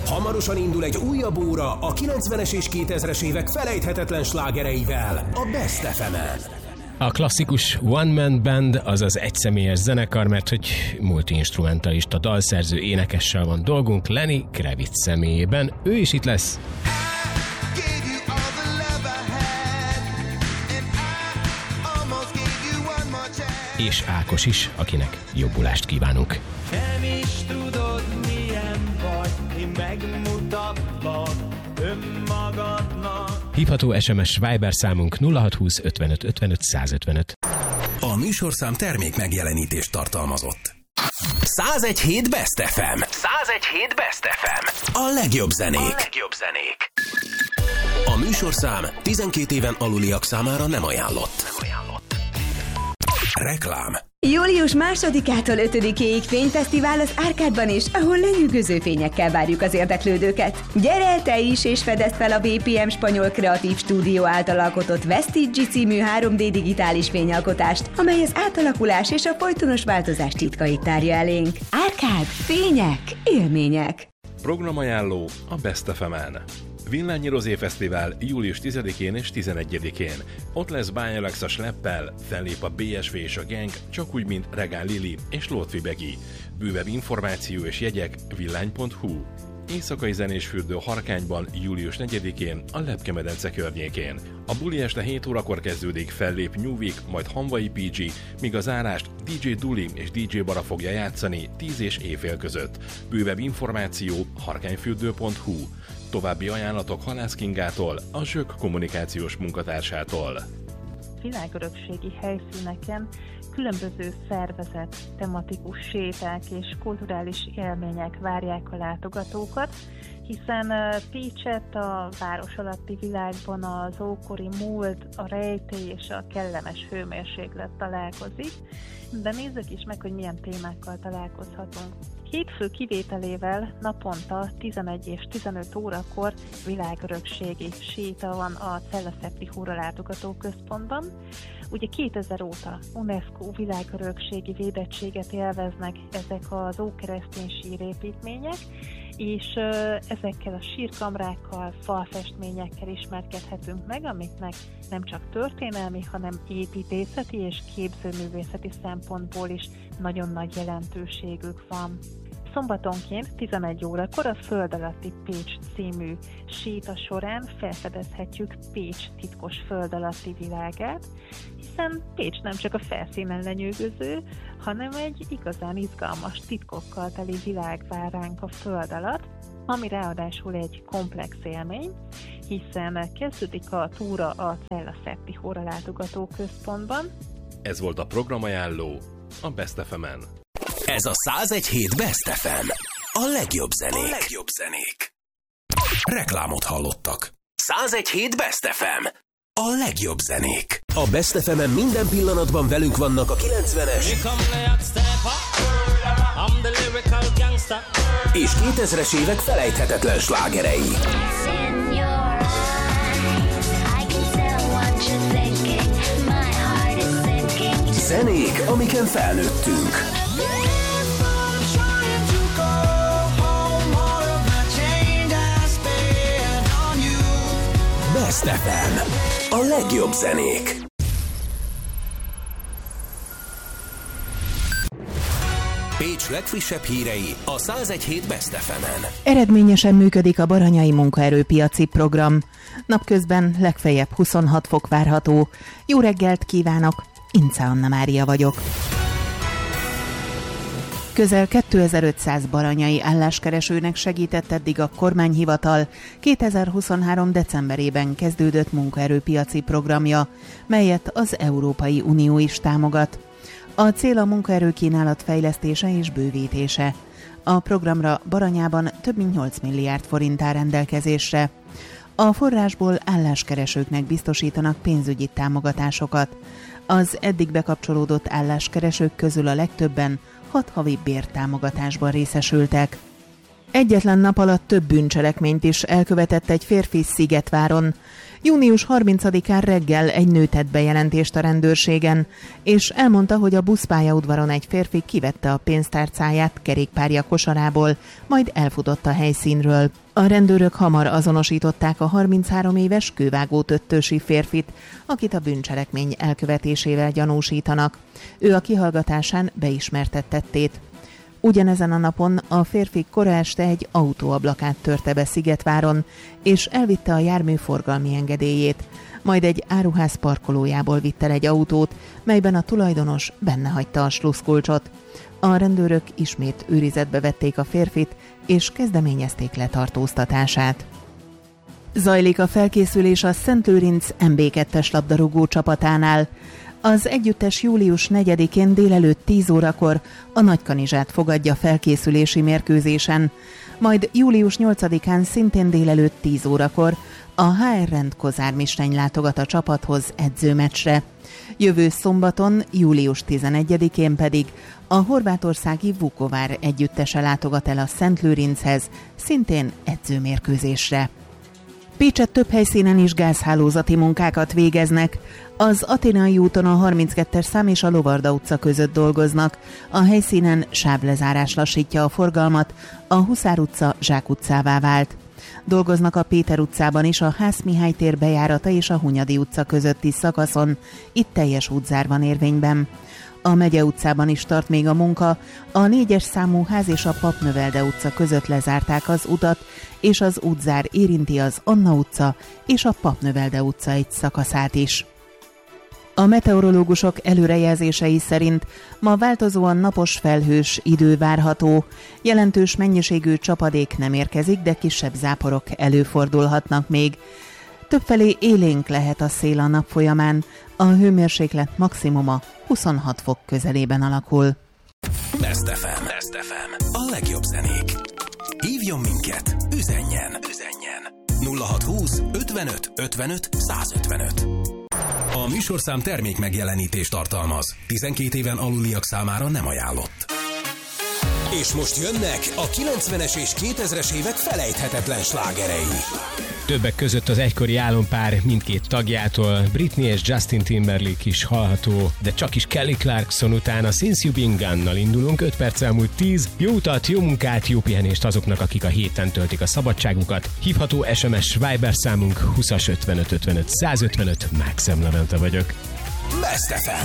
Hamarosan indul egy újabb óra a 90-es és 2000-es évek felejthetetlen slágereivel a Best FM-en. A klasszikus one-man band, azaz egyszemélyes zenekar, mert hogy multi-instrumentalista, dalszerző, énekessel van dolgunk Lenny Kravitz személyében. Ő is itt lesz. És Ákos is, akinek jobbulást kívánunk. Nem is tudod, milyen vagy, én megmutatlak önmagadnak. Hívható SMS Viber számunk 0620 55 55 155. A műsorszám termék megjelenítést tartalmazott. 101.7 Best FM. 101.7 Best FM. A legjobb zenék. A műsorszám 12 éven aluliak számára nem ajánlott. Reklám. Július 2-ától 5-ig fényfesztivál az Árkádban is, ahol lenyűgöző fényekkel várjuk az érdeklődőket. Gyere el te is, és fedezd fel a BPM Spanyol Kreatív Stúdió által alkotott Vestige című 3D digitális fényalkotást, amely az átalakulás és a folytonos változás titkait tárja elénk. Árkád, fények, élmények. Programajánló a Best FM-en. Villányi Rozé Fesztivál július 10-én és 11-én. Ott lesz Bány Alexa Schleppel, fellép a BSV és a Gang, csak úgy, mint Regál Lili és Lótfi Begi. Bővebb információ és jegyek villány.hu. Éjszakai zenésfürdő Harkányban július 4-én a Lepke-medence környékén. A buli este 7 órakor kezdődik, fellép New Week, majd Hanvai PG, míg a zárást DJ Duli és DJ Bara fogja játszani 10 és éjfél között. Bővebb információ harkányfürdő.hu. További ajánlatok Halász Kingától, a Zsök kommunikációs munkatársától. Világörökségi helyszíneken különböző szervezett, tematikus séták és kulturális élmények várják a látogatókat, hiszen Pécset a város alatti világban az ókori múlt, a rejtély és a kellemes hőmérséklet találkozik, de nézzük is meg, hogy milyen témákkal találkozhatunk. Hétfő kivételével naponta 11 és 15 órakor világörökségi séta van a Cella-Szepti Húra látogató központban. Ugye 2000 óta UNESCO világörökségi védettséget élveznek ezek az ókeresztény sírépítmények, és ezekkel a sírkamrákkal, falfestményekkel ismerkedhetünk meg, amiknek nem csak történelmi, hanem építészeti és képzőművészeti szempontból is nagyon nagy jelentőségük van. Szombatonként 11 órakor a Föld alatti Pécs című séta során felfedezhetjük Pécs titkos föld alatti világát, hiszen Pécs nem csak a felszínen lenyűgöző, hanem egy igazán izgalmas titkokkal teli világ vár ránk a föld alatt, ami ráadásul egy komplex élmény, hiszen kezdődik a túra a Cella-Szepti Húra látogató központban. Ez volt a programajánló a Best FM-en. Ez a 101.7 Best FM. A legjobb zenék. Reklámot hallottak. 101.7 Best FM. A legjobb zenék. A Best FM-en minden pillanatban velünk vannak a 90-es és 2000-es évek felejthetetlen slágerei. Zenék, amiken felnőttünk. Best FM. A legjobb zenék. Pécs legfrissebb hírei a 101.7 Best FM-en. Eredményesen működik a baranyai munkaerőpiaci program. Napközben legfeljebb 26 fok várható. Jó reggelt kívánok! Ince Anna Mária vagyok. Közel 2500 baranyai álláskeresőnek segített eddig a kormányhivatal 2023. decemberében kezdődött munkaerőpiaci programja, melyet az Európai Unió is támogat. A cél a munkaerőkínálat fejlesztése és bővítése. A programra Baranyában több mint 8 milliárd forint áll rendelkezésre. A forrásból álláskeresőknek biztosítanak pénzügyi támogatásokat. Az eddig bekapcsolódott álláskeresők közül a legtöbben 6 havi bértámogatásban részesültek. Egyetlen nap alatt több bűncselekményt is elkövetett egy férfi Szigetváron. Június 30-án reggel egy nő tett bejelentést a rendőrségen, és elmondta, hogy a buszpályaudvaron egy férfi kivette a pénztárcáját kerékpárja kosarából, majd elfutott a helyszínről. A rendőrök hamar azonosították a 33 éves kővágótöttösi férfit, akit a bűncselekmény elkövetésével gyanúsítanak. Ő a kihallgatásán beismertett tettét. Ugyanezen a napon a férfi kora este egy autóablakát törte be Szigetváron, és elvitte a jármű forgalmi engedélyét, majd egy áruház parkolójából vitt el egy autót, melyben a tulajdonos benne hagyta a sluszkulcsot. A rendőrök ismét őrizetbe vették a férfit, és kezdeményezték letartóztatását. Zajlik a felkészülés a Szentlőrinc MB2-es labdarúgó csapatánál. Az együttes július 4-én délelőtt 10 órakor a Nagykanizsát fogadja felkészülési mérkőzésen, majd július 8-án szintén délelőtt 10 órakor a HR Rend Kozármisteny látogat a csapathoz edzőmeccsre. Jövő szombaton, július 11-én pedig a horvátországi Vukovár együttese látogat el a Szentlőrinchez, szintén edzőmérkőzésre. Pécset több helyszínen is gázhálózati munkákat végeznek. Az Athénai úton a 32-es szám és a Lovarda utca között dolgoznak. A helyszínen sávlezárás lassítja a forgalmat, a Huszár utca Zsák utcává vált. Dolgoznak a Péter utcában is a Ház Mihály tér bejárata és a Hunyadi utca közötti szakaszon. Itt teljes útzár van érvényben. A Megye utcában is tart még a munka, a 4-es számú ház és a Papnövelde utca között lezárták az utat, és az útzár érinti az Anna utca és a Papnövelde utca egy szakaszát is. A meteorológusok előrejelzései szerint ma változóan napos felhős idő várható. Jelentős mennyiségű csapadék nem érkezik, de kisebb záporok előfordulhatnak még. Többfelé élénk lehet a szél a nap folyamán, a hőmérséklet maximuma 26 fok közelében alakul. Best FM. A legjobb zenék. Hívjon minket, üzenjen. 0620 55 55 155. A műsorszám termék megjelenítést tartalmaz. 12 éven aluliak számára nem ajánlott. És most jönnek a 90-es és 2000-es évek felejthetetlen slágerei. Többek között az egykori álompár mindkét tagjától, Britney és Justin Timberlake is hallható, de csak is Kelly Clarkson után a Since You Been Gone-nal indulunk, 5 perc elmúlt 10. Jó utat, jó munkát, jó pihenést azoknak, akik a héten töltik a szabadságukat. Hívható SMS Viber számunk 20 55 55 155, Mákszem Levente vagyok. Best FM.